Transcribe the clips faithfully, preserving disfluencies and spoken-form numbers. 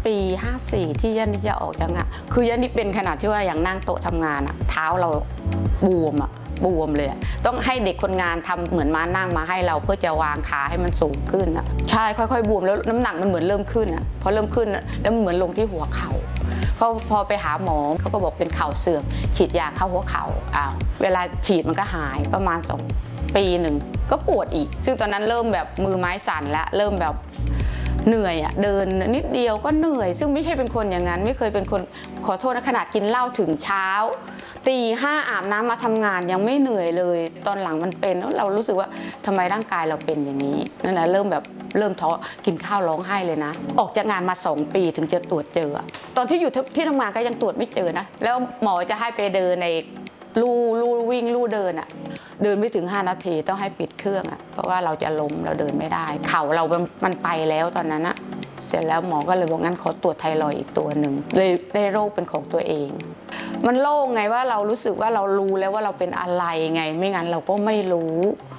ปีห้าสี่ที่ย่านิจะออกจากงานคือย่านิเป็นขนาดที่ว่าอย่างนั่งโต๊ะทำงานอะเท้าเราบวมอะบวมเลยต้องให้เด็กคนงานทำเหมือนมานั่งมาให้เราเพื่อจะวางขาให้มันสูงขึ้นอะใช่ค่อยๆบวมแล้วน้ำหนักมันเหมือนเริ่มขึ้นอะพอเริ่มขึ้นแล้วมันเหมือนลงที่หัวเข่าพอพอไปหาหมอเขาก็บอกเป็นเข่าเสื่อมฉีดยาเข้าหัวเข่าอ้าวเวลาฉีดมันก็หายประมาณสองปีหนึ่งก็ปวดอีกซึ่งตอนนั้นเริ่มแบบมือไม้สั่นแล้วเริ่มแบบเหนื่อยอ่ะเดินนิดเดียวก็เหนื่อยซึ่งไม่ใช่เป็นคนอย่างนั้นไม่เคยเป็นคนขอโทษนะขนาดกินเหล้าถึงเช้าตีห้าอาบน้ำมาทำงานยังไม่เหนื่อยเลยตอนหลังมันเป็นแล้วเรารู้สึกว่าทำไมร่างกายเราเป็นอย่างนี้นั่นแหละเริ่มแบบเริ่มท้อกินข้าวร้องไห้เลยนะออกจากงานมาสองปีถึงจะตรวจเจอตอนที่อยู่ที่ทำงานก็ยังตรวจไม่เจอนะแล้วหมอจะให้ไปเดินในลู่ลู่วิ่งลู่เดินอ่ะเดินไม่ถึงห้านาทีต้องให้ปิดเครื่องอ่ะเพราะว่าเราจะล้มเราเดินไม่ได้เข่าเรามันไปแล้วตอนนั้นอะเสร็จแล้วหมอก็เลยบอกงั้นขอตรวจไทรอยด์อีกตัวหนึ่งเลยได้โรคเป็นของตัวเองมันโล่งไงว่าเรารู้สึกว่าเรารู้แล้วว่าเราเป็นอะไรไงไม่งั้นเราก็ไม่รู้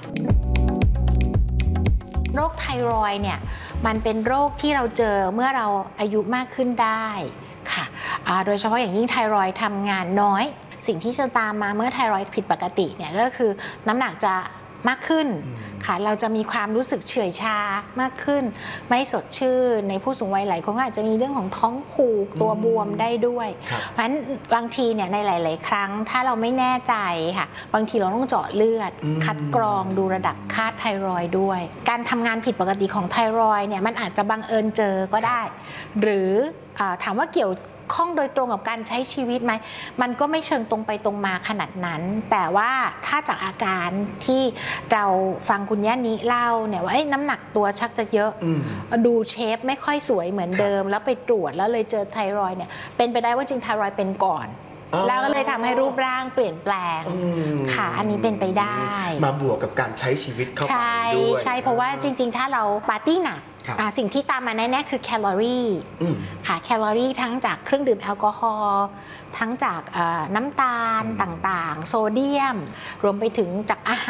โรคไทรอยด์เนี่ยมันเป็นโรคที่เราเจอเมื่อเราอายุมากขึ้นได้ค่ะโดยเฉพาะอย่างยิ่งไทรอยด์ทำงานน้อยสิ่งที่จะตามมาเมื่อไทรอยด์ผิดปกติเนี่ยก็คือน้ำหนักจะมากขึ้นค่ะเราจะมีความรู้สึกเฉื่อยชามากขึ้นไม่สดชื่นในผู้สูงวัยหลายคนก็อาจจะมีเรื่องของท้องผูกตัวบวมได้ด้วยเพราะฉะนั้นบางทีเนี่ยในหลายๆครั้งถ้าเราไม่แน่ใจค่ะบางทีเราต้องเจาะเลือดคัดกรองดูระดับค่าไทรอยด์ด้วยการทำงานผิดปกติของไทรอยด์เนี่ยมันอาจจะบังเอิญเจอก็ได้หรือถามว่าเกี่ยวข้องโดยตรงกับการใช้ชีวิตไหมมันก็ไม่เชิงตรงไปตรงมาขนาดนั้นแต่ว่าถ้าจากอาการที่เราฟังคุณย่านิเล่าเนี่ยว่าน้ำหนักตัวชักจะเยอะดูเชฟไม่ค่อยสวยเหมือนเดิมแล้วไปตรวจแล้วเลยเจอไทรอยด์เนี่ยเป็นไปได้ว่าจริงไทรอยด์เป็นก่อนแล้วก็เลยทำให้รูปร่างเปลี่ยนแปลงค่ะอันนี้เป็นไปได้มาบวกกับการใช้ชีวิตเข้าไปด้วยใช่ใช่เพราะว่าจริงๆถ้าเราปาร์ตี้หนักสิ่งที่ตามมาแน่ๆคือแคลอรี่ค่ะแคลอรี่ทั้งจากเครื่องดื่มแอลกอฮอล์ทั้งจากน้ำตาลต่างๆโซเดียมรวมไปถึงจากอาหาร